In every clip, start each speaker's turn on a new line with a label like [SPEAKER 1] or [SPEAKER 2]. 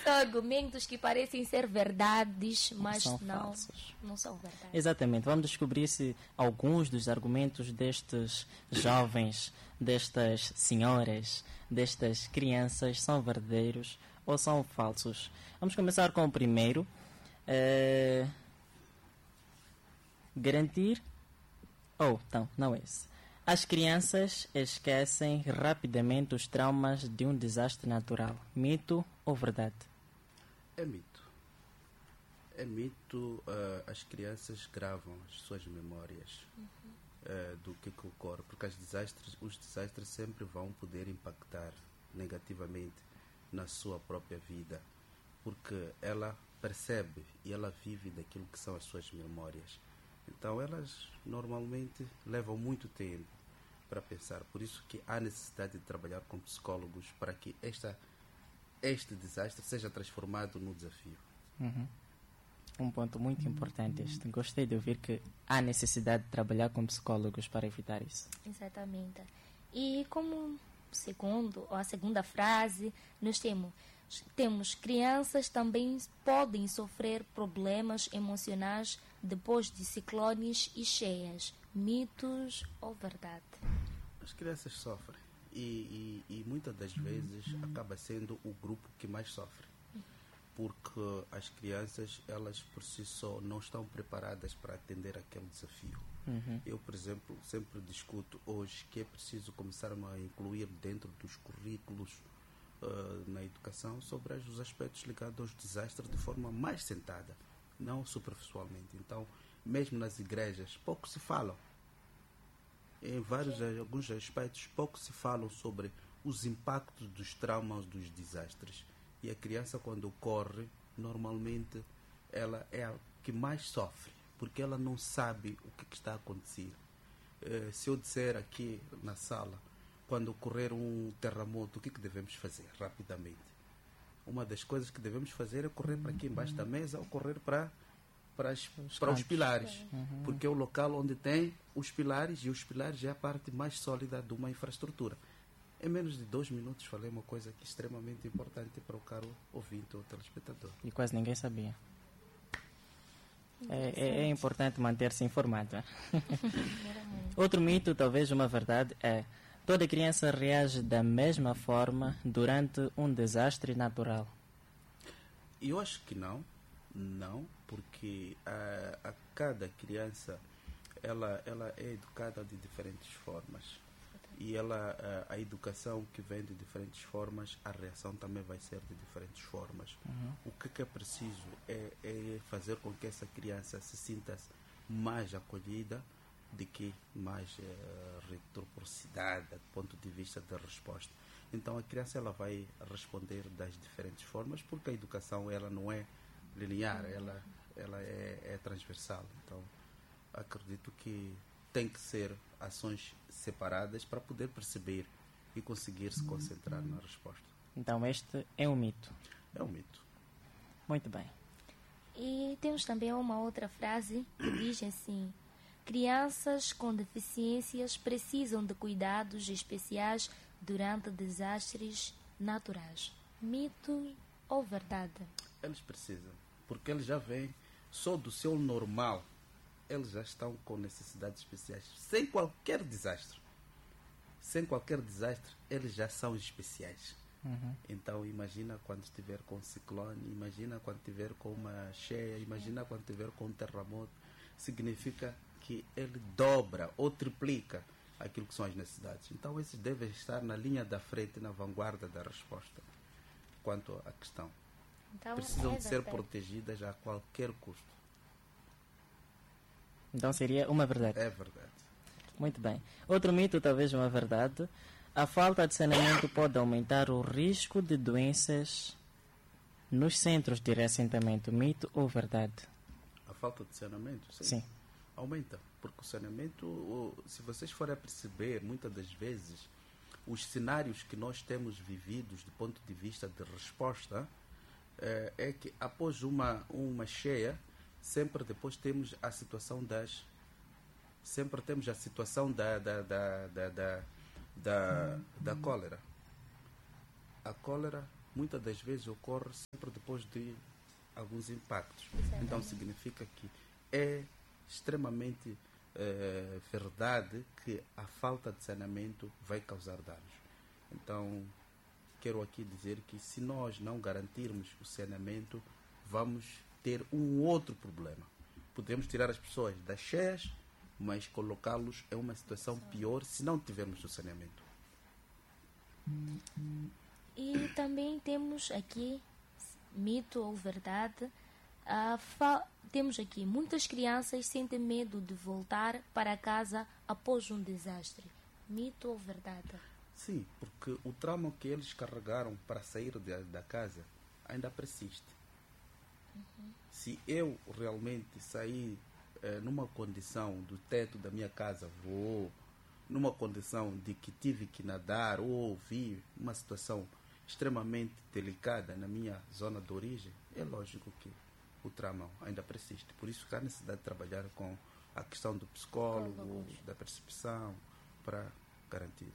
[SPEAKER 1] São argumentos que parecem ser verdades, mas
[SPEAKER 2] São
[SPEAKER 1] não,
[SPEAKER 2] falsos.
[SPEAKER 1] não são verdades.
[SPEAKER 2] Exatamente. Vamos descobrir se alguns dos argumentos destes jovens, destas senhoras, destas crianças são verdadeiros ou são falsos. Vamos começar com o primeiro. Garantir... não é esse. As crianças esquecem rapidamente os traumas de um desastre natural. Mito ou verdade?
[SPEAKER 3] É mito. É mito. As crianças gravam as suas memórias do que ocorre, porque os desastres sempre vão poder impactar negativamente na sua própria vida, porque ela percebe e ela vive daquilo que são as suas memórias. Então elas normalmente levam muito tempo para pensar. Por isso que há necessidade de trabalhar com psicólogos para que este desastre seja transformado no desafio.
[SPEAKER 2] Um ponto muito importante este. Gostei de ouvir que há necessidade de trabalhar com psicólogos para evitar isso.
[SPEAKER 1] Exatamente. E como a segunda frase, nós temos crianças também podem sofrer problemas emocionais depois de ciclones e cheias. Mitos ou verdade?
[SPEAKER 3] As crianças sofrem e muitas das vezes acaba sendo o grupo que mais sofre, porque as crianças, elas por si só não estão preparadas para atender aquele desafio. Eu, por exemplo, sempre discuto hoje que é preciso começar a incluir dentro dos currículos na educação sobre os aspectos ligados aos desastres de forma mais sentada, não superficialmente. Então, mesmo nas igrejas, pouco se falam. Em alguns aspectos, pouco se falam sobre os impactos dos traumas dos desastres. E a criança, quando ocorre, normalmente ela é a que mais sofre, porque ela não sabe o que está a acontecer. Se eu disser aqui na sala, quando ocorrer um terremoto, o que devemos fazer rapidamente? Uma das coisas que devemos fazer é correr para aqui embaixo da mesa ou correr para os pilares, porque é o local onde tem os pilares, e os pilares é a parte mais sólida de uma infraestrutura. Em menos de 2 minutos falei uma coisa que é extremamente importante para o caro ouvinte ou telespectador.
[SPEAKER 2] E quase ninguém sabia. É importante manter-se informado. Outro mito, talvez uma verdade, é: toda criança reage da mesma forma durante um desastre natural.
[SPEAKER 3] Eu acho que não, porque a cada criança ela é educada de diferentes formas. E a educação que vem de diferentes formas, a reação também vai ser de diferentes formas. O que é preciso é fazer com que essa criança se sinta mais acolhida de que mais reciprocidade do ponto de vista da resposta. Então a criança ela vai responder das diferentes formas, porque a educação ela não é linear, ela é transversal. Então acredito que tem que ser ações separadas para poder perceber e conseguir se concentrar na resposta.
[SPEAKER 2] Então este é um mito.
[SPEAKER 3] É um mito.
[SPEAKER 2] Muito bem.
[SPEAKER 1] E temos também uma outra frase que diz assim: crianças com deficiências precisam de cuidados especiais durante desastres naturais. Mito ou verdade?
[SPEAKER 3] Eles precisam, porque eles já vêm só do seu normal. Eles já estão com necessidades especiais. Sem qualquer desastre, eles já são especiais. Então imagina quando estiver com um ciclone, imagina quando estiver com uma cheia, imagina quando estiver com um terremoto. Significa que ele dobra ou triplica aquilo que são as necessidades. Então esses devem estar na linha da frente, na vanguarda da resposta quanto à questão.
[SPEAKER 1] Então,
[SPEAKER 3] precisam de ser protegidas a qualquer custo.
[SPEAKER 2] Então seria uma verdade.
[SPEAKER 3] É verdade.
[SPEAKER 2] Muito bem. Outro mito, talvez uma verdade: a falta de saneamento pode aumentar o risco de doenças nos centros de reassentamento. Mito ou verdade?
[SPEAKER 3] A falta de saneamento?
[SPEAKER 2] Sim.
[SPEAKER 3] Aumenta, porque o saneamento, se vocês forem a perceber, muitas das vezes, os cenários que nós temos vividos do ponto de vista de resposta, é que após uma cheia, sempre depois temos a situação da cólera. A cólera muitas das vezes ocorre sempre depois de alguns impactos. Então significa que é extremamente verdade que a falta de saneamento vai causar danos. Então quero aqui dizer que se nós não garantirmos o saneamento, vamos ter um outro problema. Podemos tirar as pessoas das cheias, mas colocá-los em uma situação pior se não tivermos o saneamento.
[SPEAKER 1] E também temos aqui, mito ou verdade, temos aqui, muitas crianças sentem medo de voltar para casa após um desastre. Mito ou verdade?
[SPEAKER 3] Sim, porque o trauma que eles carregaram para sair da casa ainda persiste. Se eu realmente sair numa condição do teto da minha casa, vou numa condição de que tive que nadar ou vi uma situação extremamente delicada na minha zona de origem, é lógico que o trauma ainda persiste. Por isso que há necessidade de trabalhar com a questão do psicólogo, da percepção, para garantir.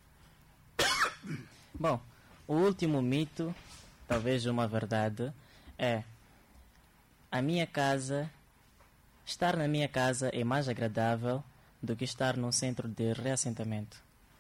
[SPEAKER 2] Bom, o último mito, talvez uma verdade, é estar na minha casa é mais agradável do que estar num centro de reassentamento.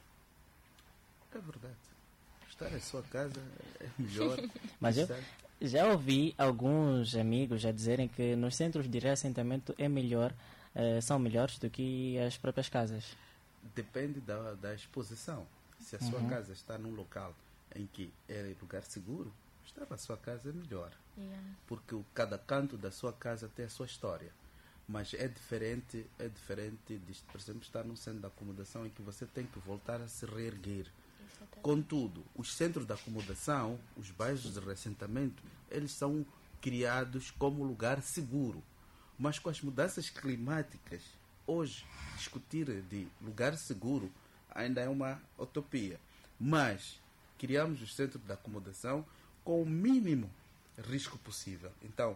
[SPEAKER 3] É verdade. Estar em sua casa é melhor.
[SPEAKER 2] Mas eu já ouvi alguns amigos a dizerem que nos centros de reassentamento são melhores do que as próprias casas.
[SPEAKER 3] Depende da exposição. Se a sua casa está num local em que é lugar seguro, estar na sua casa é melhor. Porque cada canto da sua casa tem a sua história. Mas é diferente de, por exemplo, estar num centro de acomodação em que você tem que voltar a se reerguer. Contudo, os centros de acomodação, os bairros de reassentamento, eles são criados como lugar seguro. Mas com as mudanças climáticas, hoje, discutir de lugar seguro ainda é uma utopia. Mas criamos os centros de acomodação com o mínimo risco possível. Então,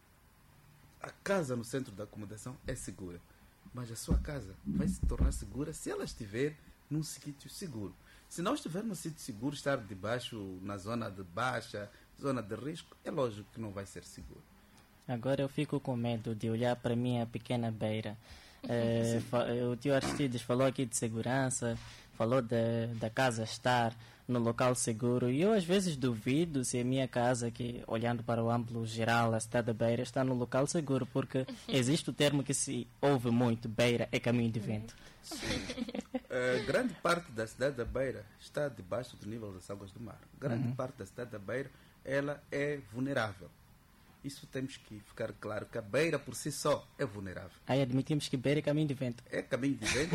[SPEAKER 3] a casa no centro da acomodação é segura, mas a sua casa vai se tornar segura se ela estiver num sítio seguro. Se não estiver num sítio seguro, estar debaixo, na zona de baixa, zona de risco, é lógico que não vai ser seguro.
[SPEAKER 2] Agora eu fico com medo de olhar para a minha pequena beira. O tio Aristides falou aqui de segurança, falou da casa estar no local seguro, e eu às vezes duvido se a minha casa, aqui olhando para o amplo geral, a cidade da Beira, está no local seguro, porque existe o termo que se ouve muito: Beira é caminho de vento.
[SPEAKER 3] Grande parte da cidade da Beira está debaixo do nível das águas do mar. Grande parte da cidade da Beira, ela é vulnerável. Isso temos que ficar claro, que a Beira por si só é vulnerável.
[SPEAKER 2] Aí admitimos que Beira é caminho de vento.
[SPEAKER 3] É caminho de vento.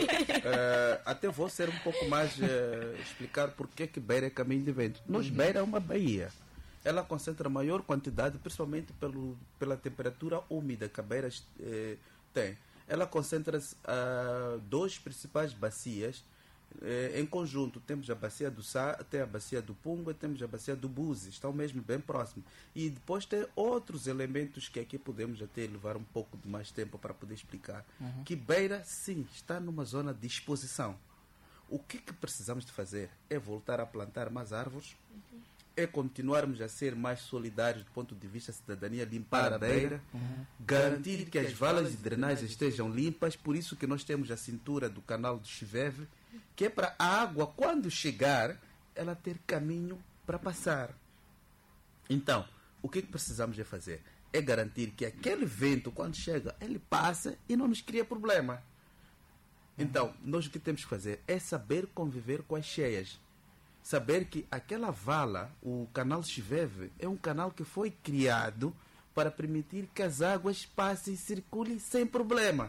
[SPEAKER 3] Até vou ser um pouco mais explicar porque que Beira é caminho de vento. Beira é uma baía. Ela concentra maior quantidade, principalmente pela temperatura úmida que a Beira tem. Ela concentra duas principais bacias. Em conjunto, temos a bacia do Sá, tem a bacia do Punga, temos a bacia do Buzi, estão mesmo bem próximos. E depois tem outros elementos que aqui podemos até levar um pouco de mais tempo para poder explicar. Que Beira, sim, está numa zona de exposição. O que precisamos de fazer é voltar a plantar mais árvores, é continuarmos a ser mais solidários do ponto de vista da cidadania, limpar a Beira, garantir que as valas de drenagem estejam limpas. Por isso que nós temos a cintura do canal do Chiveve, que é para a água, quando chegar, ela ter caminho para passar. Então, o que precisamos de fazer? É garantir que aquele vento, quando chega, ele passa e não nos cria problema. Então, nós o que temos que fazer é saber conviver com as cheias. Saber que aquela vala, o canal Chiveve, é um canal que foi criado para permitir que as águas passem e circulem sem problema.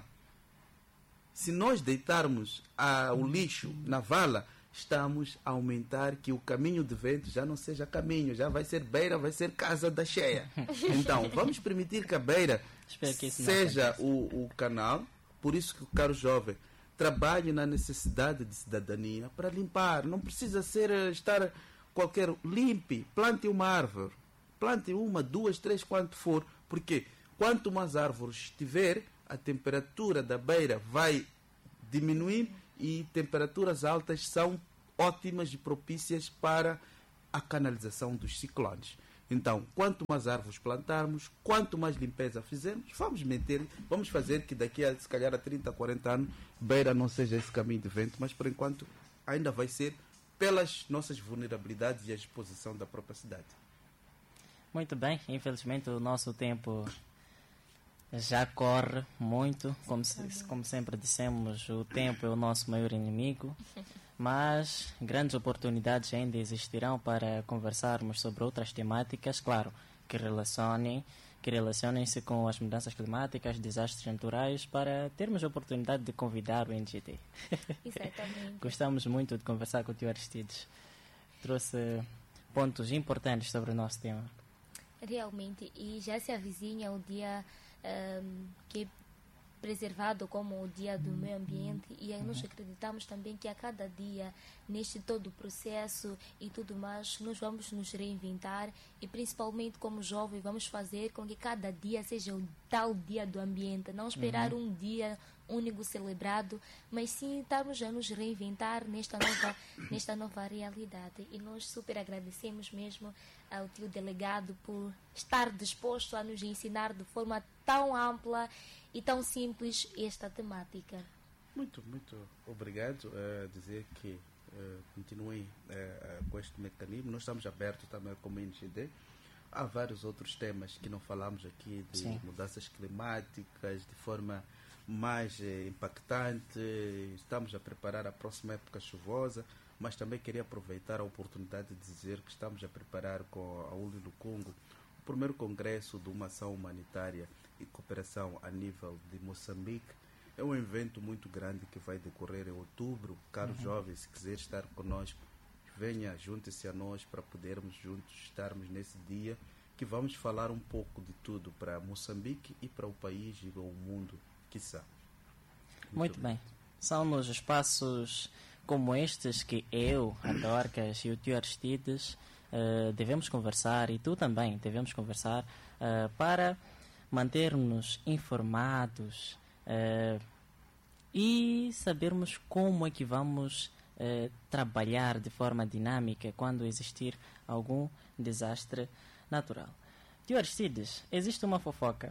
[SPEAKER 3] Se nós deitarmos o lixo na vala, estamos a aumentar que o caminho de vento já não seja caminho, já vai ser beira, vai ser casa da cheia. Então, vamos permitir que a beira seja o canal. Por isso que o caro jovem trabalhe na necessidade de cidadania para limpar. Não precisa estar qualquer... Limpe, plante uma árvore. Plante uma, duas, três, quanto for. Porque quanto mais árvores tiver, a temperatura da beira vai diminuir, e temperaturas altas são ótimas e propícias para a canalização dos ciclones. Então, quanto mais árvores plantarmos, quanto mais limpeza fizermos, vamos fazer que daqui a, se calhar, a 30, 40 anos, Beira não seja esse caminho de vento, mas por enquanto ainda vai ser pelas nossas vulnerabilidades e a exposição da própria cidade.
[SPEAKER 2] Muito bem, infelizmente o nosso tempo já corre muito, como sempre dissemos, o tempo é o nosso maior inimigo, mas grandes oportunidades ainda existirão para conversarmos sobre outras temáticas, claro, que relacionem-se com as mudanças climáticas, desastres naturais, para termos a oportunidade de convidar o NGD.
[SPEAKER 1] Exatamente.
[SPEAKER 2] Gostamos muito de conversar com o tio Aristides. Trouxe pontos importantes sobre o nosso tema.
[SPEAKER 1] Realmente, e já se avizinha o dia que é preservado como o dia do meio ambiente, e aí nós acreditamos também que a cada dia, neste todo o processo e tudo mais, nós vamos nos reinventar, e principalmente como jovens vamos fazer com que cada dia seja o tal dia do ambiente, não esperar um dia único celebrado, mas sim estarmos a nos reinventar nesta nova realidade. E nós super agradecemos mesmo ao tio delegado por estar disposto a nos ensinar de forma tão ampla e tão simples esta temática.
[SPEAKER 3] Muito obrigado. Dizer que continuem com este mecanismo. Nós estamos abertos também como NGD. Há vários outros temas que não falamos aqui, de
[SPEAKER 2] Sim.
[SPEAKER 3] mudanças climáticas, de forma mais impactante. Estamos a preparar a próxima época chuvosa, mas também queria aproveitar a oportunidade de dizer que estamos a preparar com a Uli Lukungu o primeiro congresso de uma ação humanitária e cooperação a nível de Moçambique. É um evento muito grande que vai decorrer em outubro. Caros jovens, se quiser estar conosco, venha, junte-se a nós para podermos juntos estarmos nesse dia, que vamos falar um pouco de tudo para Moçambique e para o país e para o mundo, quiçá.
[SPEAKER 2] Muito bem. São nos espaços como estes que eu, a Dorcas e o tio Aristides devemos conversar, e tu também devemos conversar, para manter-nos informados e sabermos como é que vamos trabalhar de forma dinâmica quando existir algum desastre natural. Tio Aristides, existe uma fofoca.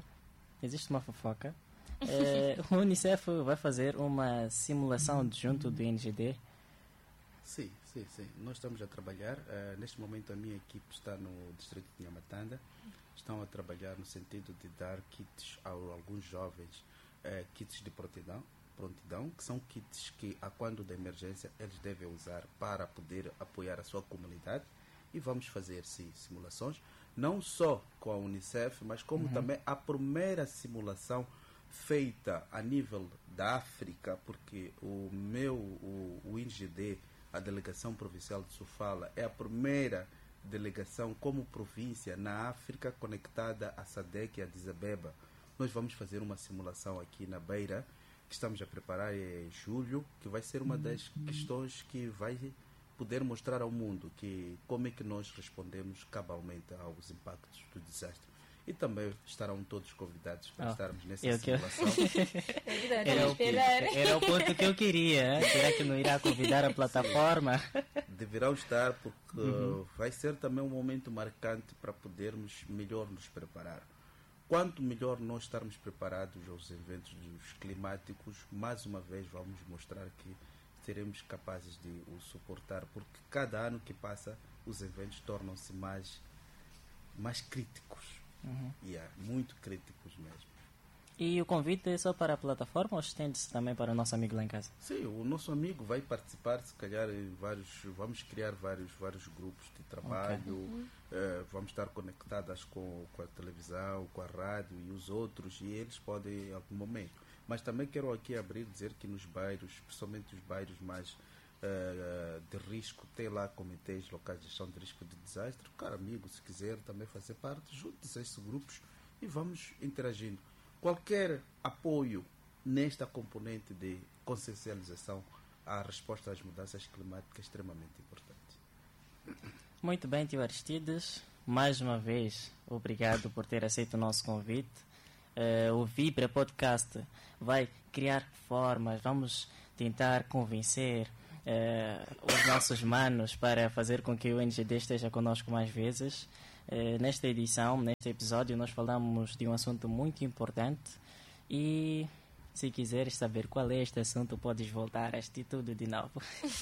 [SPEAKER 2] O Unicef vai fazer uma simulação junto do NGD.
[SPEAKER 3] Sim. Nós estamos a trabalhar. Neste momento a minha equipe está no distrito de Nhamatanda. Estão a trabalhar no sentido de dar kits a alguns jovens, kits de prontidão, que são kits que, a quando da emergência, eles devem usar para poder apoiar a sua comunidade. E vamos fazer, sim, simulações, não só com a Unicef, mas como também a primeira simulação feita a nível da África, porque o INGD, a Delegação Provincial de Sofala, é a primeira delegação como província na África conectada à SADC e a Addis Abeba. Nós vamos fazer uma simulação aqui na Beira, que estamos a preparar em julho, que vai ser uma das questões que vai poder mostrar ao mundo que como é que nós respondemos cabalmente aos impactos do desastre. E também estarão todos convidados para estarmos nessa simulação.
[SPEAKER 2] Era o ponto que eu queria. Será que não irá convidar a plataforma?
[SPEAKER 3] Deverão estar, porque vai ser também um momento marcante para podermos melhor nos preparar. Quanto melhor nós estarmos preparados aos eventos climáticos, mais uma vez vamos mostrar que seremos capazes de o suportar, porque cada ano que passa os eventos tornam-se mais críticos. Muito críticos mesmo.
[SPEAKER 2] E o convite é só para a plataforma ou estende-se também para o nosso amigo lá em casa?
[SPEAKER 3] Sim, o nosso amigo vai participar, se calhar, vamos criar vários grupos de trabalho, vamos estar conectadas com a televisão, com a rádio e os outros, e eles podem em algum momento. Mas também quero aqui dizer que nos bairros, principalmente os bairros mais de risco, tem lá comitês locais de gestão de risco de desastre. Caro amigo, se quiser também fazer parte, junte-se a esses grupos e vamos interagindo. Qualquer apoio nesta componente de consciencialização à resposta às mudanças climáticas é extremamente importante.
[SPEAKER 2] Muito bem, tio Aristides. Mais uma vez, obrigado por ter aceito o nosso convite. O Vibra Podcast vai criar formas, vamos tentar convencer os nossos manos para fazer com que o NGD esteja conosco mais vezes. Nesta edição, neste episódio, nós falamos de um assunto muito importante e se quiseres saber qual é este assunto, podes voltar a assistir tudo de novo.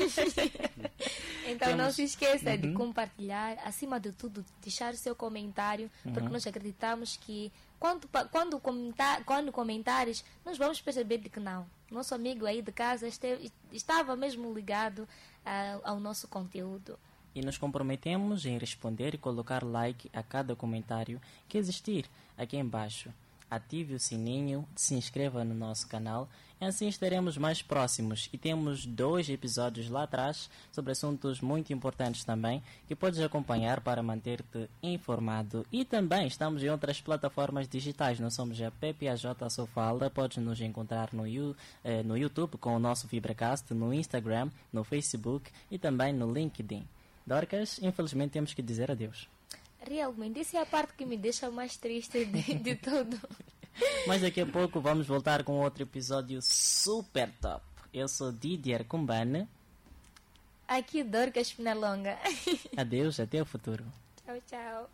[SPEAKER 1] Então não se esqueça de compartilhar, acima de tudo, deixar o seu comentário, porque nós acreditamos que quando comentares, nós vamos perceber de que não. Nosso amigo aí de casa estava mesmo ligado ao nosso conteúdo.
[SPEAKER 2] E nos comprometemos em responder e colocar like a cada comentário que existir aqui embaixo. Ative o sininho, se inscreva no nosso canal e assim estaremos mais próximos. E temos 2 episódios lá atrás sobre assuntos muito importantes também que podes acompanhar para manter-te informado. E também estamos em outras plataformas digitais. Nós somos a PPAJ Sofala. Podes nos encontrar no YouTube com o nosso Vibracast, no Instagram, no Facebook e também no LinkedIn. Dorcas, infelizmente temos que dizer adeus.
[SPEAKER 1] Realmente, essa é a parte que me deixa mais triste de tudo.
[SPEAKER 2] Mas daqui a pouco vamos voltar com outro episódio super top. Eu sou Didier Kumbane.
[SPEAKER 1] Aqui Dorcas Penalonga.
[SPEAKER 2] Adeus, até o futuro.
[SPEAKER 1] Tchau, tchau.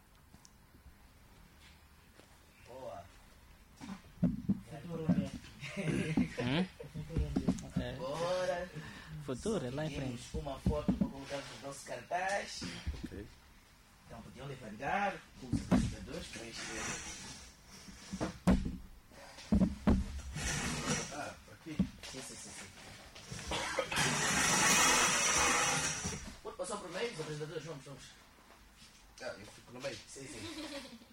[SPEAKER 3] Boa.
[SPEAKER 2] Bora. Futuro é lá em frente.
[SPEAKER 4] Uma foto para colocar nos nossos cartazes.
[SPEAKER 3] Ok.
[SPEAKER 4] Então podiam levantar os apresentadores para encher.
[SPEAKER 3] Aqui.
[SPEAKER 4] Sim. Pode passar por meio, os apresentadores, vamos.
[SPEAKER 3] Eu fico no meio.
[SPEAKER 4] Sim.